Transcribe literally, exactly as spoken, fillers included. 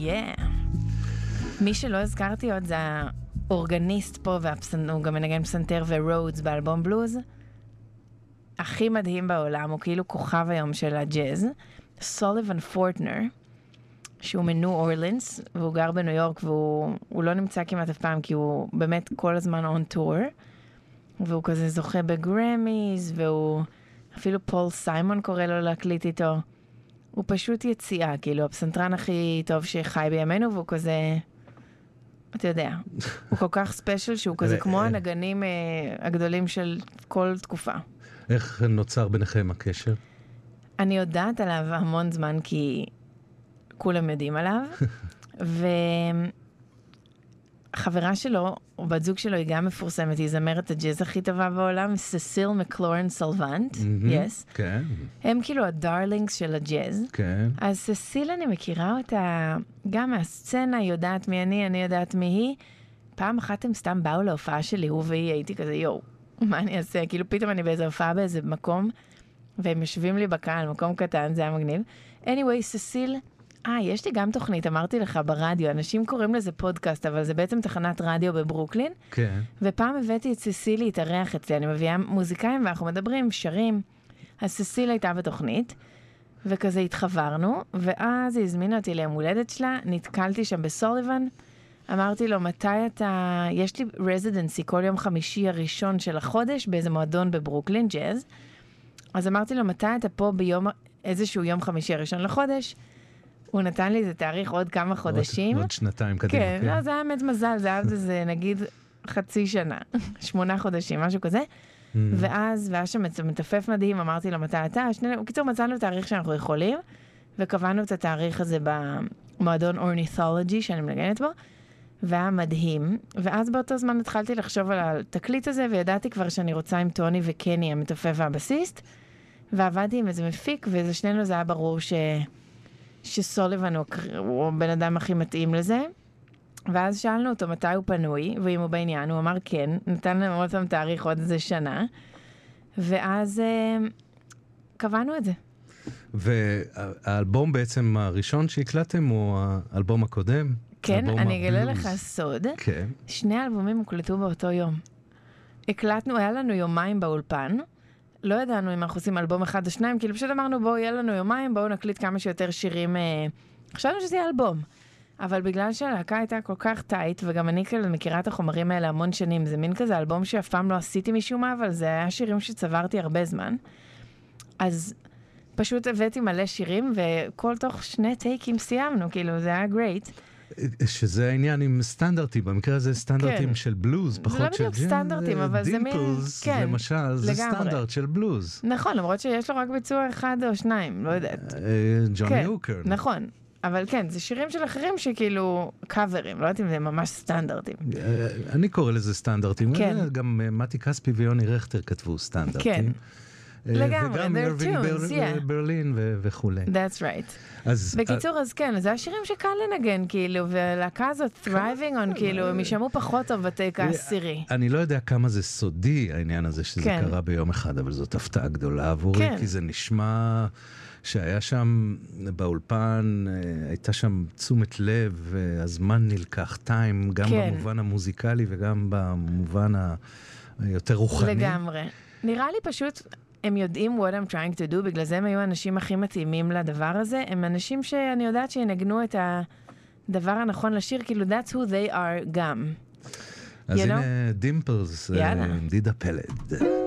yeah. מי שלא הזכרתי עוד זה האורגניסט פה, והוא גם מנגן פסנתר ורודס באלבום בלוז. הכי מדהים בעולם, הוא כאילו כוכב היום של הג'אז. סוליבן פורטנר, שהוא מניו אורלינס, והוא גר בניו יורק, והוא לא נמצא כמעט אף פעם, כי הוא באמת כל הזמן און טור, והוא כזה זוכה בגרמיז, והוא, אפילו פול סיימון קורא לו להקליט איתו. הוא פשוט יציאה, כאילו, הפסנתרן הכי טוב שחי בימינו, והוא כזה, אתה יודע, הוא כל כך ספיישל, שהוא כזה כמו הנגנים הגדולים של כל תקופה. איך נוצר ביניכם הקשר? אני יודעת עליו המון זמן, כי כולם יודעים עליו, והחברה שלו, או בת זוג שלו, היא גם מפורסמת, היא זמרת הג'אז הכי טובה בעולם, ססיל מקלורן סלוונט, yes. כן. הם כאילו הדרלינגס של הג'אז. כן. אז ססיל, אני מכירה אותה גם מהסצנה, היא יודעת מי אני, אני יודעת מי היא. פעם אחת הם סתם באו להופעה שלי, הוא והיא, הייתי כזה, יו, מה אני אעשה? כאילו פתאום אני באיזו הופעה באיזה מקום, והם יושבים לי בקהל, מקום קטן, זה היה מגניב. anyway, ססיל, אה, יש לי גם תוכנית, אמרתי לך ברדיו, אנשים קוראים לזה פודקאסט, אבל זה בעצם תחנת רדיו בברוקלין. כן. ופעם הבאתי את ססיל להתארח אצלי, אני מביאה מוזיקאים ואנחנו מדברים, שרים. אז ססיל הייתה בתוכנית, וכזה התחברנו, ואז היא הזמינה אותי ליום הולדת שלה, נתקלתי שם בסוליבן, אמרתי לו, מתי אתה, יש לי רזידנסי כל יום חמישי הראשון של החודש, באיזה מועדון בברוקלין, ג'אז, אז אמרתי לו, מתי אתה פה ביום, איזשהו יום חמישי הראשון לחודש, הוא נתן לי איזה תאריך עוד כמה חודשים. עוד, עוד שנתיים קדימה. כן, כן. לא, זה היה באמת מזל, זה היה איזה, נגיד, חצי שנה, שמונה חודשים, משהו כזה. Mm. ואז, והיה שם מתופף מדהים, אמרתי לו, מתי אתה? שני, בקיצור, מצאנו תאריך שאנחנו יכולים, וקבענו את התאריך הזה במועדון אורניתולוגי, שאני מנגנת בו, והיה מדהים. ואז באותו זמן התחלתי לחשוב על התקליט הזה, וידעתי כבר שאני רוצה עם טוני וקני, המתופף והבסיסט, ועבדתי עם איזה מפיק, וזה שנינו זה היה ברור ש... שסוליבן הוא, הוא הבן אדם הכי מתאים לזה, ואז שאלנו אותו מתי הוא פנוי, ואם הוא בעניין, הוא אמר כן, נתן לנו עוד פעם תאריך עוד איזה שנה, ואז אה, קבענו את זה. והאלבום בעצם הראשון שהקלטתם הוא האלבום הקודם? כן, אני אגלה לך סוד, כן. שני האלבומים הוקלטו באותו יום. הקלטנו, היה לנו יומיים באולפן, לא ידענו אם אנחנו עושים אלבום אחד או שניים, כאילו פשוט אמרנו בואו יהיה לנו יומיים, בואו נקליט כמה שיותר שירים, אה, חשבנו שזה יהיה אלבום, אבל בגלל שהלהקה הייתה כל כך טייט, וגם אני כאילו מכירה את החומרים האלה המון שנים, זה מין כזה אלבום שאף פעם לא עשיתי משום מה, אבל זה היה שירים שצברתי הרבה זמן, אז פשוט הבאתי מלא שירים, וכל תוך שני טייקים סיימנו, כאילו זה היה גרייט. שזה העניין עם סטנדרטים, במקרה הזה סטנדרטים כן. של בלוז, פחות של ג'אז. זה לא בדיוק סטנדרטים, אבל זה מין... דימפלס, כן, למשל, זה לגמרי. סטנדרט של בלוז. נכון, למרות שיש לו רק ביצוע אחד או שניים, לא יודעת. ג'וני כן, הוקר. נכון, אבל כן, זה שירים של אחרים שכאילו קאברים, לא יודעת אם זה ממש סטנדרטים. אני קורא לזה סטנדרטים, כן. גם מתי כספי ויוני רכטר כתבו סטנדרטים. כן. לגמרי, וגם they're ירווין tunes, yeah. ברלין וכו'. That's right. אז, בקיצור, אז כן, זה השירים שקל לנגן, כאילו, והלהקה הזאת, thriving on, כאילו, הם ישמעו פחות טוב בטייק העשירי. אני לא יודע כמה זה סודי, העניין הזה שזה כן. קרה ביום אחד, אבל זאת הפתעה גדולה עבורי, כן. כי זה נשמע שהיה שם באולפן, הייתה שם תשומת לב, הזמן נלקח טיים, גם כן. במובן המוזיקלי וגם במובן היותר רוחני. לגמרי. נראה לי פשוט... הם יודעים what I'm trying to do, בגלל זה הם היו האנשים הכי מתאימים לדבר הזה, הם אנשים שאני יודעת שינגנו את הדבר הנכון לשיר, כאילו that's who they are גם. אז you הנה know? דימפלס, יאללה. דידה פלד.